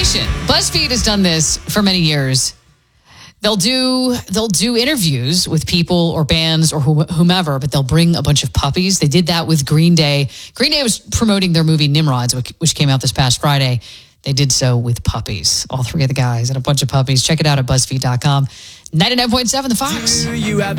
information. BuzzFeed has done this for many years. They'll do interviews with people or bands or whomever, but they'll bring a bunch of puppies. They did that with Green Day. Green Day was promoting their movie Nimrods, which came out this past Friday. They did so with puppies. All three of the guys and a bunch of puppies. Check it out at BuzzFeed.com. 99.7 The Fox.